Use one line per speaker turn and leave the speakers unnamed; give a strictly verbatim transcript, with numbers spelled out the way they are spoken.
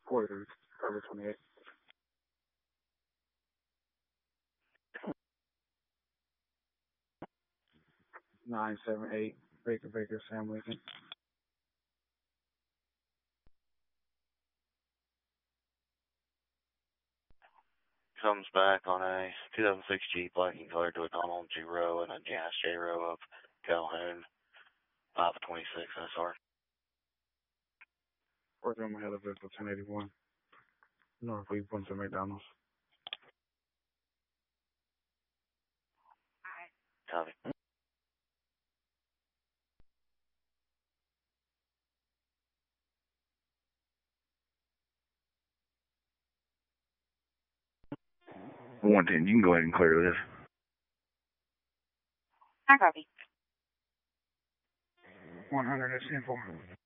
forty-three, February twenty-eighth. nine seven eight, Baker Baker, Sam Lincoln.
Comes back on a two thousand six Jeep Lightning color to a Donald G. Rowe and a Janice J. Rowe of Calhoun, five twenty-six S R.
Fourth room ahead of vehicle ten eighty-one. North Lee, point to McDonald's.
Copy.
one ten, you can go ahead and clear this.
I copy.
one hundred is ten four.